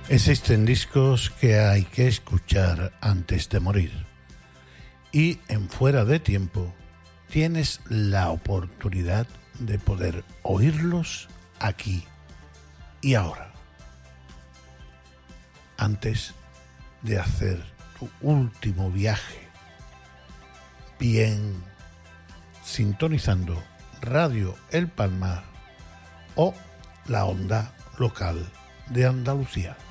Existen discos que hay que escuchar antes de morir. Y en Fuera de Tiempo tienes la oportunidad de poder oírlos aquí y ahora. Antes de hacer tu último viaje, bien sintonizando Radio El Palmar o la onda local de Andalucía.